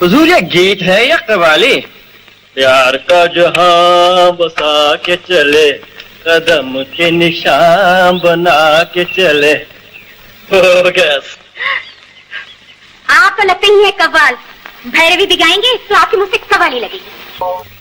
हुजूर ये गीत है या कवाली? प्यार का जहां बसा के चले, कदम के निशान बना के चले। आप तो लगते ही है कव्वाल। भैरवी भी गाएंगे तो आपकी मुझसे कव्वाली लगेगी।